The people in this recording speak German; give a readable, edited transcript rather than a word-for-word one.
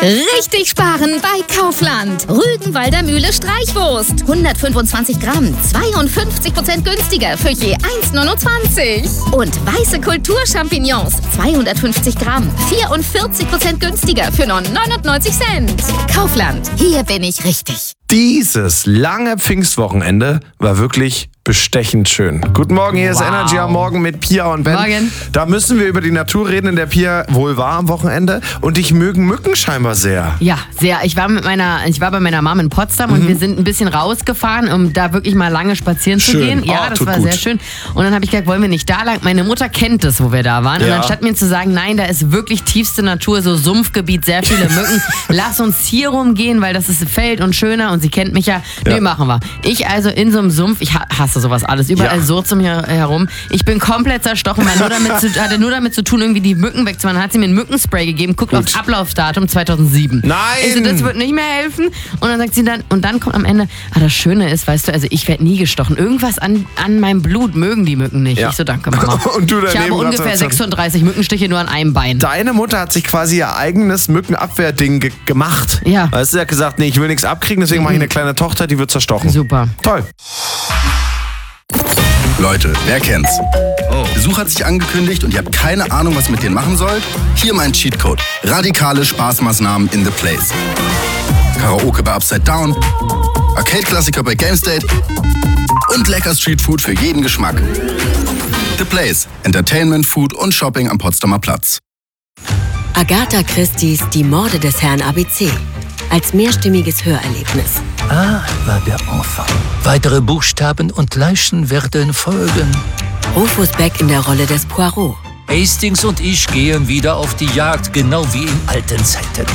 Richtig sparen bei Kaufland. Rügenwalder Mühle Streichwurst. 125 Gramm, 52% günstiger für je 1,29. Und weiße Kulturchampignons, 250 Gramm, 44% günstiger für nur 99 Cent. Kaufland, hier bin ich richtig. Dieses lange Pfingstwochenende war wirklich bestechend schön. Guten Morgen, hier ist Energy am Morgen mit Pia und Ben. Morgen. Da müssen wir über die Natur reden, in der Pia wohl war am Wochenende. Und dich mögen Mücken scheinbar sehr. Ja, sehr. Ich war bei meiner Mom in Potsdam und wir sind ein bisschen rausgefahren, um da wirklich mal lange spazieren zu gehen. Ja, das war sehr schön. Und dann habe ich gesagt, wollen wir nicht da lang? Meine Mutter kennt es, wo wir da waren. Und anstatt mir zu sagen, nein, da ist wirklich tiefste Natur, so Sumpfgebiet, sehr viele Mücken. Lass uns hier rumgehen, weil das ist Feld und schöner und sie kennt mich ja. Nee, machen wir. Ich also in so einem Sumpf, ich hasse sowas alles, überall Surz um mir herum. Ich bin komplett zerstochen, weil hatte nur damit zu tun, irgendwie die Mücken wegzumachen. Hat sie mir ein Mückenspray gegeben, guckt aufs Ablaufdatum 2007. Nein! Ich so, das wird nicht mehr helfen. Und dann sagt sie dann, und dann kommt am Ende, das Schöne ist, weißt du, also ich werde nie gestochen. Irgendwas an meinem Blut mögen die Mücken nicht. Ich so, danke Mama. Und du ich habe ungefähr 36 Mückenstiche nur an einem Bein. Deine Mutter hat sich quasi ihr eigenes Mückenabwehrding gemacht. Ja. Weißt du, sie hat gesagt, nee, ich will nichts abkriegen, deswegen mache ich eine kleine Tochter, die wird zerstochen. Super. Toll. Leute, wer kennt's? Besuch hat sich angekündigt und ihr habt keine Ahnung, was ihr mit denen machen sollt? Hier mein Cheatcode. Radikale Spaßmaßnahmen in The Place. Karaoke bei Upside Down, Arcade-Klassiker bei GameState und lecker Streetfood für jeden Geschmack. The Place. Entertainment, Food und Shopping am Potsdamer Platz. Agatha Christie's Die Morde des Herrn ABC. Als mehrstimmiges Hörerlebnis. Ah, war der Enfant. Weitere Buchstaben und Leichen werden folgen. Rufus Beck in der Rolle des Poirot. Hastings und ich gehen wieder auf die Jagd, genau wie in alten Zeiten.